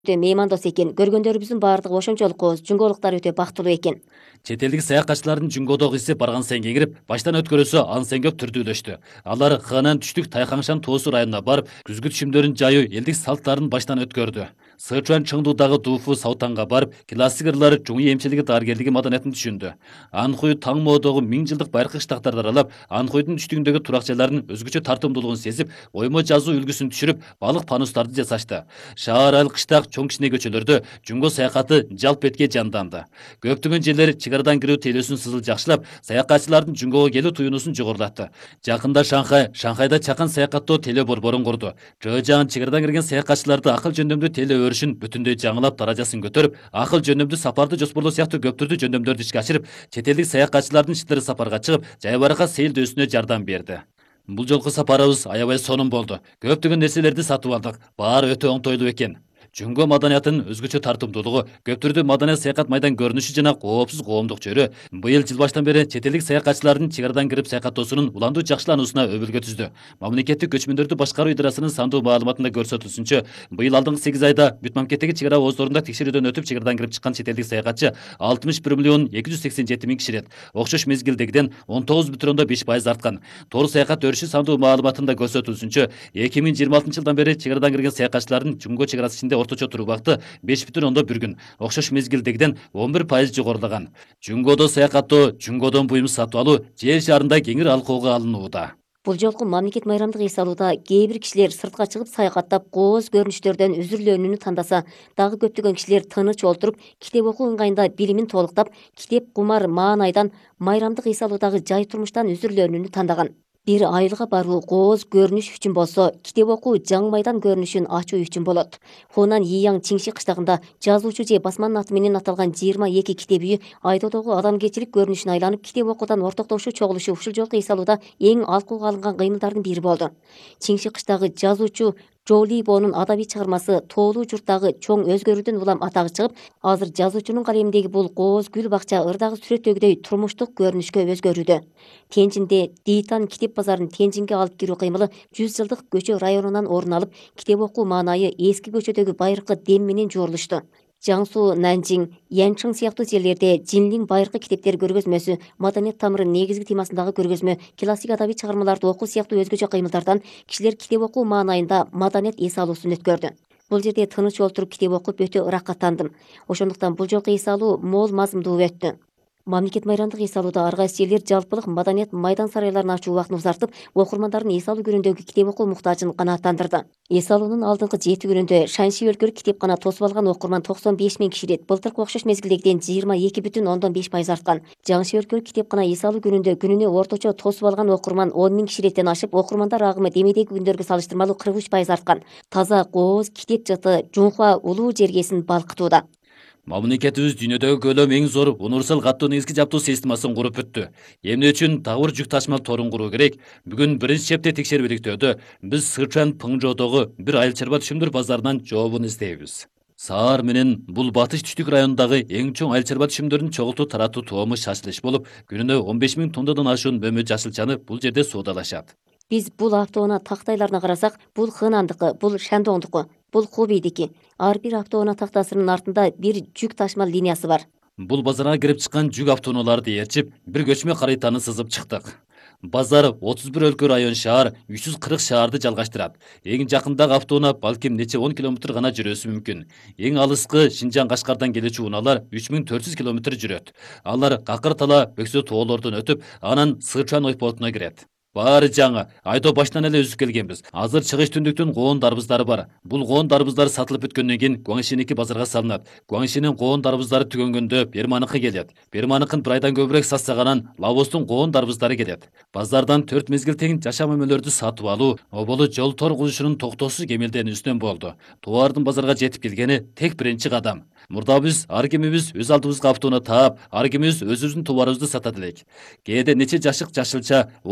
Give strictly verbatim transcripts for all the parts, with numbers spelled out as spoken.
өтө меймандос экен. Көргөндөрүбүздүн баардыгы ошончолук ооз, жуңголуктар өтө бактылуу экен. Чет элдик саякатчылардын Жүнгодогу исси барган сайын кеңирип, баштан өткөрүүсү ан сайын көп түрдүүлөштү. Алар Ханан түштүк Тайхаңшан Тоосу районуна барып, күзгү түшүмдөрүн жайуу элдик салттарын баштан өткөрдү. Сычуан Чыңдуудагы Дуфу Саутанга барып, классик ырлар жуңуй эмчилиги дарыгерлиги маданиятын түшүндү. Анхуй Таңмоодогу миң жылдык байыркы штактарды аралап, Анхуйдун түштүгүндөгү турак жайлардын өзгөчө тартымдуулугун сезип, оймо жазуу үлгүсүн түшүрүп, балык панустарды жасашты. Шаар айыл кыштак чоң кичине көчөлөрдө жуңго саякаты жалп этке жанданды. Көптөгөн жерлер чыгардан кирүү тейлөөсүн сызыл жакшылап, саякатчылардын Жүнгого келүү туюнусун жогорулатты. Жакында Шанхай, Шанхайда чакан саякаттоо телөө борборун курду. Жөө-жаан чыгардан кирген саякатчыларды акыл жөндөмдүү телөө өрүшүн бүтүндөй жаңылап, даражасын көтөрүп, акыл жөндөмдүү сапарды жоспорлоо сыяктуу көп түрдүү жөндөмдөрдү ишке ашырып, чет элдик саякатчылардын иштери сапарга чыгып, жайбаракат сейилдөөсүнө жардам берди. Бул жолку сапарыбыз аябай сонун болду. Көптөгөн нерселерди сатып алдык. Баары өтө оңтойлуу экен. Жүнгө маданиятынын өзгөчө тартымдуулугу, көп түрдүү маданият саякат майдан көрүнүшү жана коопсуз коомдук чөрү быйыл жыл баштан бери чет элдик саякатчылардын чыгардан кирип саякаттоосунун уландуу жакшылануусуна өбөлгө түздү. Мамлекеттик көчмөндөрдү башкаруу идарасынын сандуу маалыматында көрсөтүлсүнчө, быйыл алдыңкы сегиз айда бүт мамлекеттеги чыгара ооздорунда текшерүүдөн өтүп чыгардан кирип чыккан чет элдик саякатчы алтымыш бир миллион эки жүз сексен жети миң киширет. Окшош мезгилдегиден он тогуз бүтүн ондон беш пайыз арткан. Тоор саякат өрүшү сандуу маалыматында көрсөтүлсүнчө, эки миң жыйырма алтынчы жылдан бери чыгардан кирген саякатчылардын Жүнгө чыгарасы ичинде орточо туруу убакыты беш бүтүн ондон бир күн, окшош мезгилдегиден он бир пайыз жогорулаган. Жүнгодо саякаттоо, Жүнгодон буюм сатып алуу жер шаарында кеңири алкоого алынууда. Бул жолку мамлекет майрамдык эс алууда кээ бир кишилер сыртка чыгып саякаттап кооз көрүнүштөрдөн үзүрлөөнүнү тандаса, дагы көптөгөн кишилер тыныч олтуруп, китеп окуу ыңгайында билимин толуктап, китеп кумар маанайдан, майрамдык эс алуудагы жай турмуштан үзүрлөөнүнү тандаган. Бир айылга баруу кооз көрүнүш үчүн болсо, китеп окуу жаң майдан көрүнүшүн ачуу үчүн болот. Хунан Ийяң Чиңши кыштагында жазуучу же басманын аты менен аталган жыйырма эки китеп үйү айдоодогу адамгерчилик көрүнүшүн айланып, китеп окуудан ортоктошуу чогулушу ушул жолку эс алууда эң алкууга алынган кыймылдардын бири болду. Чиңши кыштагы жазуучу Жоли Бонун адабий чыгармасы Тоолуу журттагы чоң өзгөрүүдөн улам атагы чыгып, азыр жазуучунун калеминдеги бул кооз гүл бакча ырдагы сүрөттөгүдөй турмуштук көрүнүшкө өзгөрүүдө. Тенжинде Дейтан китеп базарын Тенжинге алып кирүү кыймылы жүз жылдык көчө районунан орун алып, китеп окуу маанайы эски көчөдөгү байыркы дем менен жуурулушту. Жаңсу, Нанжиң, Янчың сыяктуу жерлерде Жинлиң байыркы китептер көргөзмөсү, маданият тамыры негизги темасындагы көргөзмө, классик адабий чыгармаларды окуу сыяктуу өзгөчө кыймылдардан кишилер китеп окуу маанайында маданият эс алуусун өткөрдү. Бул жерде тыныч олтуруп китеп окуп өтө ырахаттандым. Ошондуктан бул жолку эс алуу мол мазмундуу өттү. Мамлекет майрамдык эс алууда ар кайсы жерлер жалпылык маданият майдан сарайларын ачуу убактын узартып, окурмандардын эс алуу күнүндөгү китеп окуу муктажын канааттандырды. Эс алуунун алдыңкы жети күнүндө Шанши өлкөлүк китепкана тосуп алган окурман токсон беш миң киширет, былтыркы окшош мезгилдегиден жыйырма эки бүтүн ондон беш пайыз арткан. Жаңшы өлкөлүк китепкана эс алуу күнүндө күнүнө орточо тосуп алган окурман он миң киширеттен ашып, окурмандар агымы демейдеги күндөргө салыштырмалуу кырк үч пайыз арткан. Таза кооз китеп жыты Жунхуа улуу жергесин балкытууда. Мамлекетибиз дүйнөдөгү көлөмү эң зор универсал каттуу негизги жабдуу системасын куруп бүттү. Эмне үчүн дагы бир жүк ташмал торун куруу керек? Бүгүн биринчи чепте текшерүү иликтөөдө биз Сычуан Пыңжоодогу бир айыл чарба түшүмдөр базарынан жообун издейбиз. Саар менен бул батыш түштүк районундагы эң чоң айыл чарба түшүмдөрүн чогултуу таратуу тоому шашылыш болуп, күнүнө он беш миң тоннадан ашуун мөмө жашылчаны бул жерде соодалашат. Биз бул автоунаа тактайларына карасак, бул Хынандыкы, бул Шандоңдуку, бул Хубийдики. Ар бир автоунаа тактасынын артында бир жүк ташмал линиясы бар. Бул базарга кирип чыккан жүк автоунааларды ээрчип, бир көчмө карыйтаны сызып чыктык. Базар отуз бир өлкө район шаар үч жүз кырк шаарды жалгаштырат. Эң жакындагы автоунаа балким нече он километр гана жүрөсү мүмкүн. Эң алыскы Шинжаң Кашкардан келүүчү унаалар үч миң төрт жүз километр жүрөт. Алар Какыр Тала Бөксө тоолордон өтүп, анан Сычуан ойпортуна кирет. Баары жаңы, айдоо баштан эле үзүп келгенбиз. Азыр чыгыш түндүктүн коон дарбыздары бар. Бул коон дарбыздары сатылып бүткөндөн кийин Гуаңшиники базарга салынат. Гуаңшинин коон дарбыздары түгөнгөндө Берманыкы келет. Берманыкын бир айдан көбүрөөк сатсаганан Лавостун коон дарбыздары келет. Базардан төрт мезгил тең жаша мөмөлөрдү сатып алуу, оболу жол торгузушунун токтоосуз кемелденүүсүнөн болду. Товардын базарга жетип келгени тек биринчи кадам. Мурда биз ар кимибиз өз алдыбызга автоунаа таап, ар кимибиз өзүбүздүн товарыбызды сатат элек. Кээде нече жашык жашылча, он нече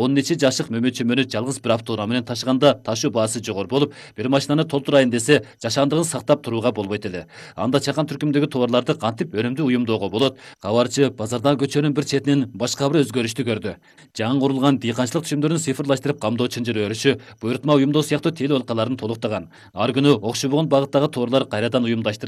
жашык мөмө чөмөнү жалгыз бир автоунаа менен ташыганда ташуу баасы жогору болуп, бир машинаны толтурайын десе жашаандыгын сактап турууга болбойт эле. Анда чакан түркүмдөгү товарларды кантип өнүмдүү уюмдоого болот? Кабарчы базардагы көчөнүн бир четинин башка бир өзгөрүштү көрдү. Жаңы курулган дыйканчылык түшүмдөрүн цифрлаштырып камдоо чынжыр өрүшү буйрутма уюмдоо сыяктуу тил алкаларын толуктаган. Ар күнү окшобогон багыттагы товарлар кайрадан уюмдаштырылып